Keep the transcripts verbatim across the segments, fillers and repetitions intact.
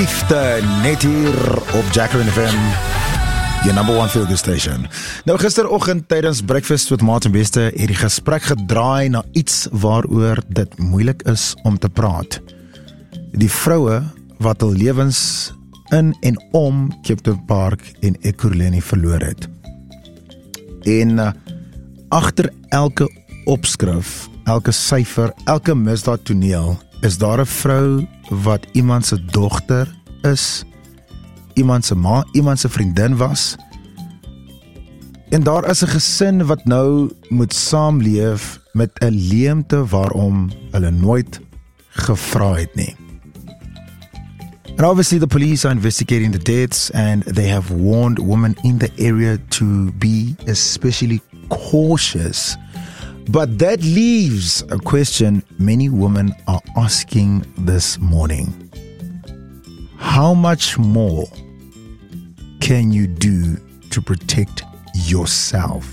Liefde, net hier op Jacaranda F M, your number one feel good station. Nou gisteroggend tydens Breakfast with Martin Beste het die gesprek gedraai na iets waaroor dit moeilik is om te praat. Die vroue wat hul lewens in en om Cape Park en Ekurhuleni verloor het. En uh, agter elke opskrif, elke syfer, elke misdaad toneel is daar 'n vrou wat iemand se dogter is, iemand se ma, iemand se vriendin was. En daar is 'n gesin wat nou moet saamleef met 'n leemte waarom hulle nooit gevra het nie. And obviously the police are investigating the deaths and they have warned women in the area to be especially cautious. But that leaves a question many women are asking this morning. How much more can you do to protect yourself?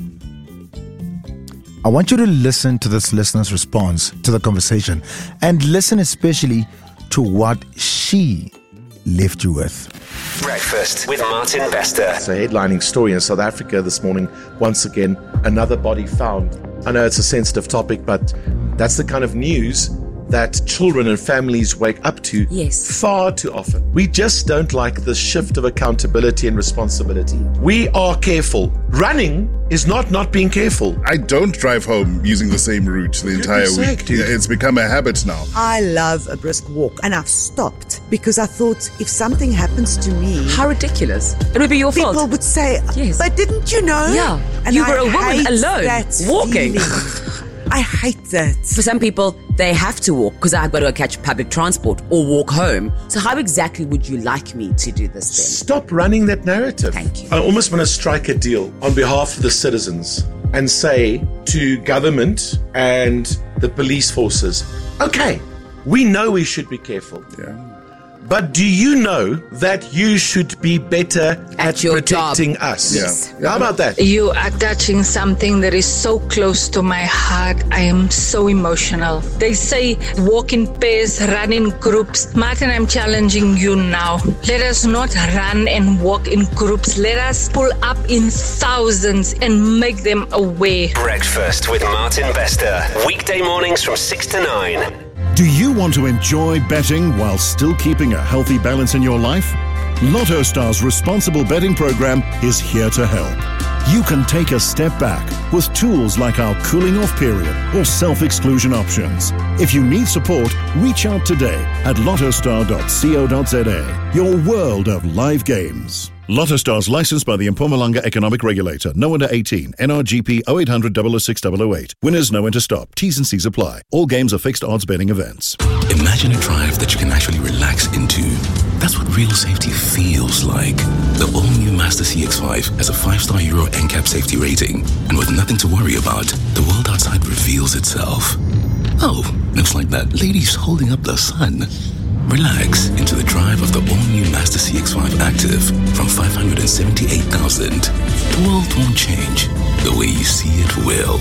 I want you to listen to this listener's response to the conversation and listen especially to what she left you with. Breakfast with Martin Bester. It's a headlining story in South Africa this morning. Once again, another body found. I know it's a sensitive topic, but that's the kind of news that children and families wake up to yes. far too often. We just don't like the shift of accountability and responsibility. We are careful. Running is not not being careful. I don't drive home using the same route the entire sake, week. dude. Yeah, it's become a habit now. I love a brisk walk, and I've stopped because I thought if something happens to me, How ridiculous. It would be your people fault. would say, Yes. but didn't you know? Yeah. And You were I a woman hate alone, that walking. feeling. I hate that. For some people, they have to walk because I've got to go catch public transport or walk home. So how exactly would you like me to do this then? Stop running that narrative. Thank you. I almost want to strike a deal on behalf of the citizens and say to government and the police forces, okay, we know we should be careful. Yeah. But do you know that you should be better at, At your protecting job. us? Yes. How about that? You are touching something that is so close to my heart. I am so emotional. They say walk in pairs, run in groups. Martin, I'm challenging you now. Let us not run and walk in groups. Let us pull up in thousands and make them aware. Breakfast with Martin Bester. Weekday mornings from six to nine. Do you want to enjoy betting while still keeping a healthy balance in your life? Lotto Star's responsible betting program is here to help. You can take a step back with tools like our cooling off period or self-exclusion options. If you need support, reach out today at lottostar dot co dot za. Your world of live games. Lotto Star's licensed by the Mpumalanga Economic Regulator. No under eighteen. N R G P oh eight hundred, double oh six, double oh eight. Winners know when to stop. T's and C's apply. All games are fixed odds betting events. Imagine a drive that you can actually relax into. That's what real safety feels like. The all-new Mazda C X five has a five-star Euro N CAP safety rating. And with nothing to worry about, the world outside reveals itself. Oh, looks like that lady's holding up the sun. Relax into the drive of the all-new Mazda C X five Active from five hundred seventy-eight thousand. The world won't change. The way you see it will.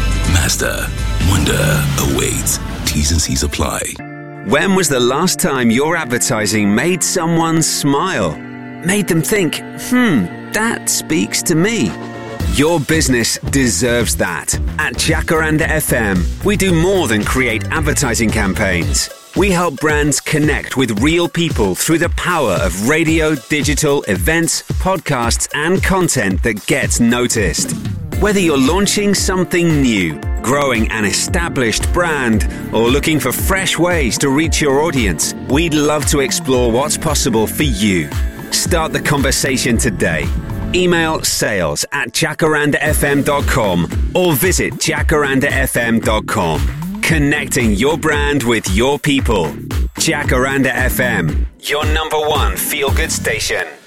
Mazda. Wonder awaits. T's and C's apply. When was the last time your advertising made someone smile? Made them think, hmm, that speaks to me. Your business deserves that. At Jacaranda F M, we do more than create advertising campaigns. We help brands connect with real people through the power of radio, digital, events, podcasts, and content that gets noticed. Whether you're launching something new, growing an established brand, or looking for fresh ways to reach your audience, we'd love to explore what's possible for you. Start the conversation today. Email sales at jacaranda f m dot com or visit jacaranda f m dot com. Connecting your brand with your people. Jacaranda F M, your number one feel-good station.